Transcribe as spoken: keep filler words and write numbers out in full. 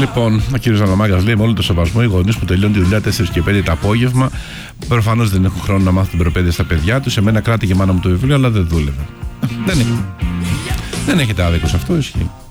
Λοιπόν, ο κύριος Ζαλαμάγκας λέει: με όλο το σεβασμό, οι γονείς που τελειώνουν τη δουλειά τέσσερα και πέντε το απόγευμα προφανώς δεν έχουν χρόνο να μάθουν την προπαίδεια στα παιδιά τους. Εμένα κράτηκε η μάνα μου το βιβλίο, αλλά δεν δούλευε. Δεν, δεν έχετε άδικο σε αυτό, ισχύει.